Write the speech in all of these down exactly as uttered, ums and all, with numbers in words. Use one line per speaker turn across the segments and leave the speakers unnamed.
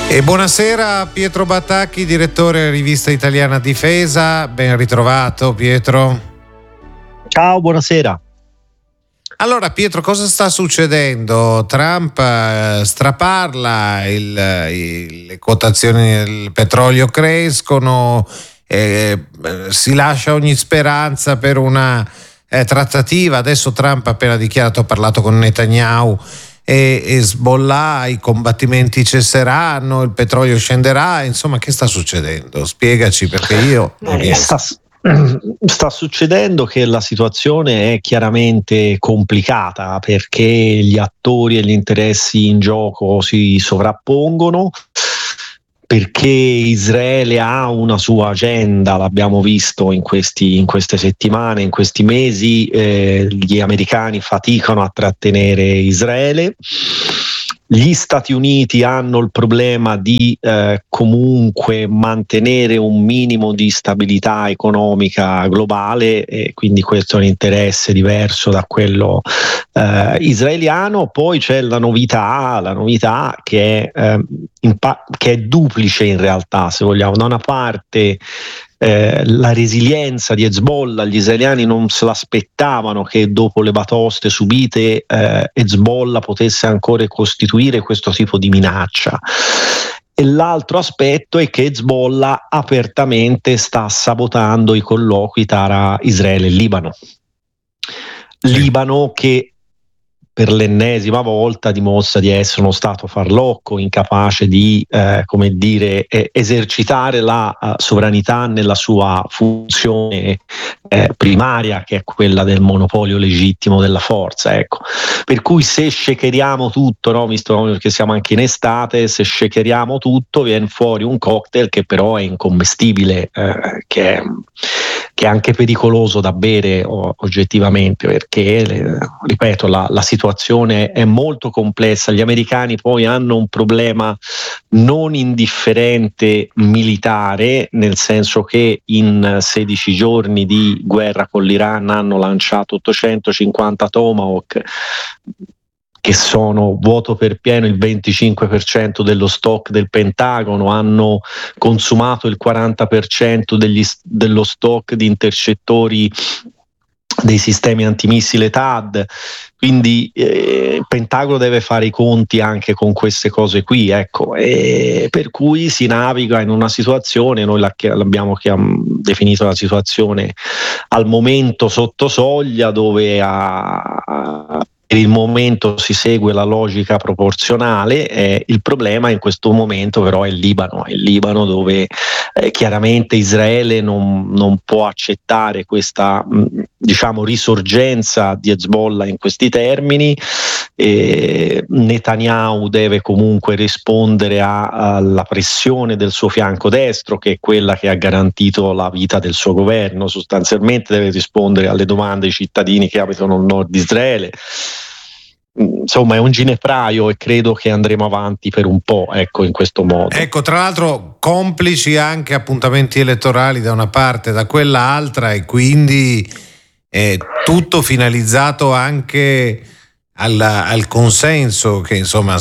E buonasera Pietro Batacchi, direttore Rivista Italiana Difesa, ben ritrovato Pietro.
Ciao, buonasera.
Allora Pietro, cosa sta succedendo? Trump eh, straparla, il, il, le quotazioni del petrolio crescono, eh, si lascia ogni speranza per una eh, trattativa. Adesso Trump ha appena dichiarato, ha parlato con Netanyahu, e Hezbollah, i combattimenti cesseranno, il petrolio scenderà, insomma che sta succedendo? Spiegaci, perché io non riesco.
Sta, sta succedendo che la situazione è chiaramente complicata perché gli attori e gli interessi in gioco si sovrappongono, perché Israele ha una sua agenda, l'abbiamo visto in, questi, in queste settimane, in questi mesi, eh, gli americani faticano a trattenere Israele. Gli Stati Uniti hanno il problema di eh, comunque mantenere un minimo di stabilità economica globale, e quindi questo è un interesse diverso da quello eh, israeliano. Poi c'è la novità, la novità che è, eh, impa- che è duplice in realtà, se vogliamo. Da una parte Eh, la resilienza di Hezbollah, gli israeliani non se l'aspettavano che dopo le batoste subite eh, Hezbollah potesse ancora costituire questo tipo di minaccia. E l'altro aspetto è che Hezbollah apertamente sta sabotando i colloqui tra Israele e Libano.
Sì.
Libano che per l'ennesima volta dimostra di essere uno stato farlocco, incapace di eh, come dire, eh, esercitare la uh, sovranità nella sua funzione eh, primaria, che è quella del monopolio legittimo della forza. Ecco. Per cui se shakeriamo tutto, no, visto che siamo anche in estate, se shakeriamo tutto viene fuori un cocktail che però è incommestibile, eh, che è che è anche pericoloso da bere o, oggettivamente, perché, eh, ripeto, la, la situazione è molto complessa. Gli americani poi hanno un problema non indifferente militare, nel senso che in sedici giorni di guerra con l'Iran hanno lanciato ottocentocinquanta Tomahawk, che sono vuoto per pieno il venticinque per cento dello stock del Pentagono, hanno consumato il quaranta per cento degli, dello stock di intercettori dei sistemi antimissile T A D, quindi eh, il Pentagono deve fare i conti anche con queste cose qui, ecco, e per cui si naviga in una situazione, noi la, l'abbiamo chiam, definito la situazione al momento sotto soglia, dove a, a per il momento si segue la logica proporzionale. Eh, il problema in questo momento però è il Libano, è il Libano dove eh, chiaramente Israele non, non può accettare questa mh, diciamo risorgenza di Hezbollah in questi termini. Eh, Netanyahu deve comunque rispondere a, alla pressione del suo fianco destro, che è quella che ha garantito la vita del suo governo. Sostanzialmente deve rispondere alle domande dei cittadini che abitano al nord di Israele. Insomma è un ginepraio e credo che andremo avanti per un po', ecco, in questo modo.
Ecco, tra l'altro complici anche appuntamenti elettorali da una parte e da quell'altra, e quindi è tutto finalizzato anche al, al consenso che insomma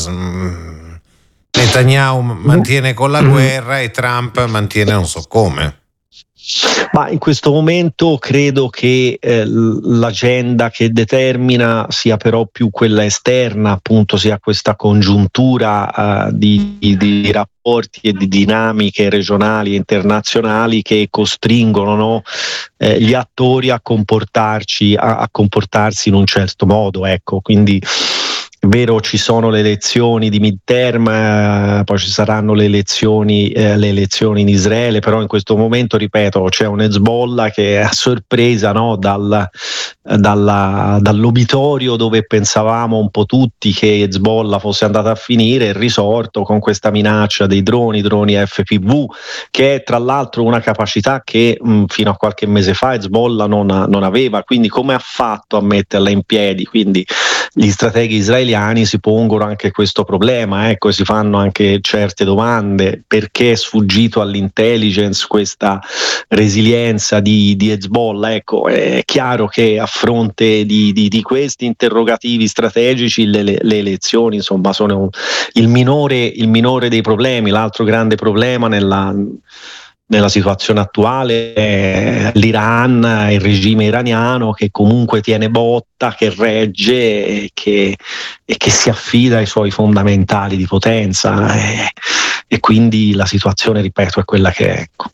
Netanyahu mantiene con la guerra e Trump mantiene non so come.
Ma in questo momento credo che eh, l'agenda che determina sia però più quella esterna, appunto sia questa congiuntura uh, di, di rapporti e di dinamiche regionali e internazionali che costringono, no, eh, gli attori a comportarci a, a comportarsi in un certo modo, ecco, quindi è vero, ci sono le elezioni di midterm, eh, poi ci saranno le elezioni, eh, le elezioni in Israele, però in questo momento, ripeto, c'è un Hezbollah che è a sorpresa, no, dal, dalla, dall'obitorio dove pensavamo un po' tutti che Hezbollah fosse andata a finire, è risorto con questa minaccia dei droni, droni F P V, che è tra l'altro una capacità che mh, fino a qualche mese fa Hezbollah non, non aveva, quindi come ha fatto a metterla in piedi? Quindi gli strateghi israeliani italiani si pongono anche questo problema, ecco, si fanno anche certe domande: perché è sfuggito all'intelligence questa resilienza di, di Hezbollah? Ecco, è chiaro che a fronte di, di, di questi interrogativi strategici le, le elezioni insomma sono un, il minore, il minore dei problemi. L'altro grande problema nella nella situazione attuale è l'Iran, il regime iraniano che comunque tiene botta, che regge e che, e che si affida ai suoi fondamentali di potenza, e, e quindi la situazione, ripeto, è quella che è. Ecco.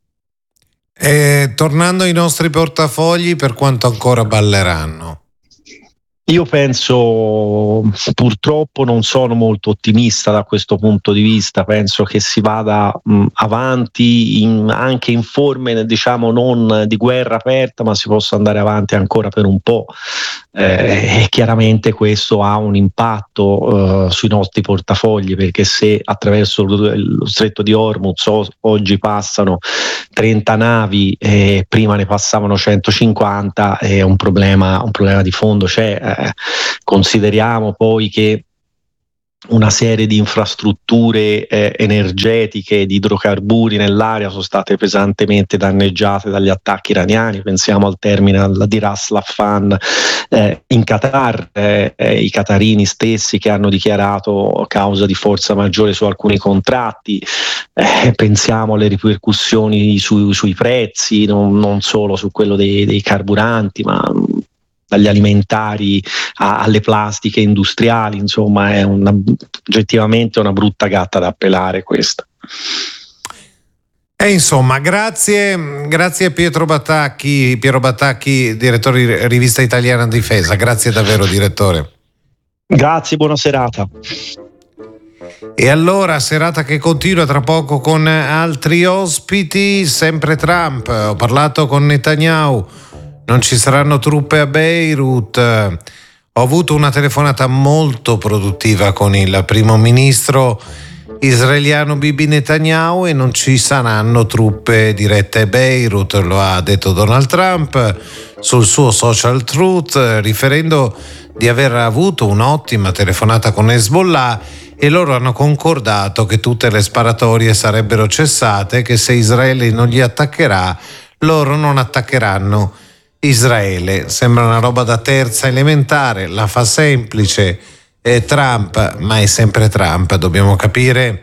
E tornando ai nostri portafogli, per quanto ancora balleranno?
Io penso, purtroppo non sono molto ottimista da questo punto di vista, penso che si vada mh, avanti in, anche in forme, diciamo, non di guerra aperta, ma si possa andare avanti ancora per un po', eh, e chiaramente questo ha un impatto eh, sui nostri portafogli, perché se attraverso lo, lo stretto di Hormuz o, oggi passano trenta navi e prima ne passavano centocinquanta, è un problema, un problema di fondo c'è. Eh, consideriamo poi che una serie di infrastrutture eh, energetiche di idrocarburi nell'area sono state pesantemente danneggiate dagli attacchi iraniani. Pensiamo al terminal di Ras Laffan eh, in Qatar, eh, eh, i qatarini stessi che hanno dichiarato causa di forza maggiore su alcuni contratti. Eh, pensiamo alle ripercussioni su, sui prezzi, non, non solo su quello dei, dei carburanti, ma dagli alimentari a, alle plastiche industriali, insomma è una, oggettivamente una brutta gatta da pelare questa.
E insomma, grazie, grazie a Pietro Batacchi, Piero Batacchi, direttore di Rivista Italiana Difesa, grazie davvero direttore.
Grazie, buona serata.
E allora, serata che continua tra poco con altri ospiti, sempre Trump. Ho parlato con Netanyahu. Non ci saranno truppe a Beirut. Ho avuto una telefonata molto produttiva con il primo ministro israeliano Bibi Netanyahu e non ci saranno truppe dirette a Beirut, lo ha detto Donald Trump sul suo social truth, riferendo di aver avuto un'ottima telefonata con Hezbollah, e loro hanno concordato che tutte le sparatorie sarebbero cessate, che se Israele non li attaccherà, loro non attaccheranno Israele. Sembra una roba da terza elementare, la fa semplice eh, Trump, ma è sempre Trump. Dobbiamo capire,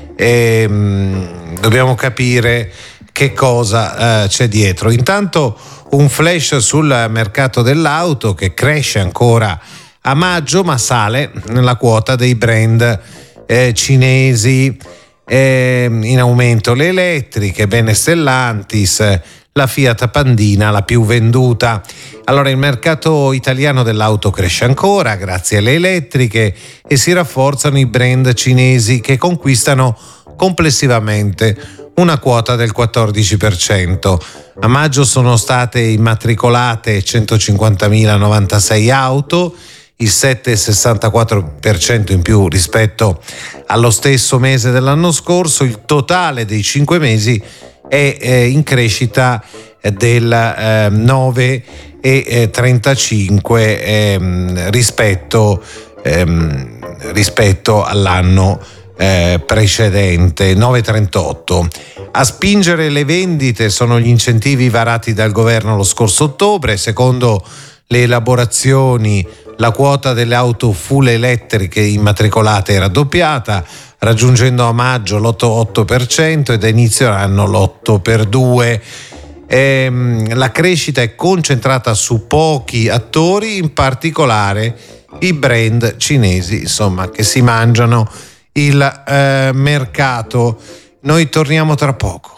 ehm, dobbiamo capire che cosa eh, c'è dietro. Intanto un flash sul mercato dell'auto che cresce ancora a maggio, ma sale nella quota dei brand eh, cinesi, eh, in aumento le elettriche, bene Stellantis, la Fiat Pandina la più venduta. Allora il mercato italiano dell'auto cresce ancora grazie alle elettriche e si rafforzano i brand cinesi che conquistano complessivamente una quota del quattordici per cento. A maggio sono state immatricolate centocinquantamila novantasei auto, il sette virgola sessantaquattro per cento in più rispetto allo stesso mese dell'anno scorso. Il totale dei cinque mesi è eh, in crescita del eh, nove virgola trentacinque ehm, rispetto, ehm, rispetto all'anno eh, precedente, nove virgola trentotto. A spingere le vendite sono gli incentivi varati dal governo lo scorso ottobre. Secondo le elaborazioni, la quota delle auto full elettriche immatricolate è raddoppiata, raggiungendo a maggio l'otto virgola otto per cento e da inizio anno l'otto per due. Ehm, la crescita è concentrata su pochi attori, in particolare i brand cinesi, insomma, che si mangiano il eh, mercato. Noi torniamo tra poco.